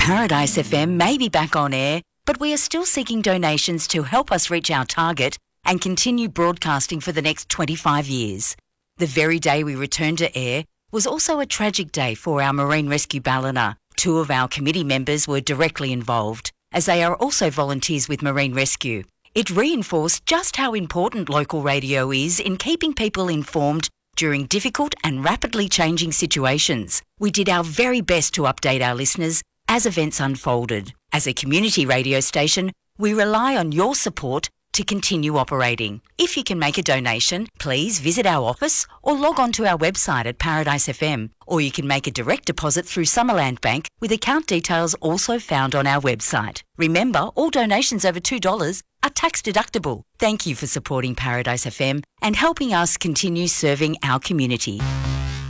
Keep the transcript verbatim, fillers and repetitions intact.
Paradise F M may be back on air, but we are still seeking donations to help us reach our target and continue broadcasting for the next twenty-five years. The very day we returned to air was also a tragic day for our Marine Rescue Ballina. Two of our committee members were directly involved, as they are also volunteers with Marine Rescue. It reinforced just how important local radio is in keeping people informed during difficult and rapidly changing situations. We did our very best to update our listeners as events unfolded. As a community radio station, we rely on your support to continue operating. If you can make a donation, please visit our office or log on to our website at Paradise F M, or you can make a direct deposit through Summerland Bank with account details also found on our website. Remember, all donations over two dollars are tax deductible. Thank you for supporting Paradise F M and helping us continue serving our community.